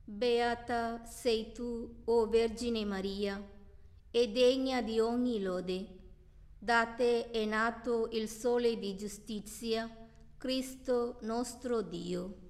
Beata sei tu, o Vergine Maria, e degna di ogni lode. Da te è nato il Sole di giustizia, Cristo nostro Dio.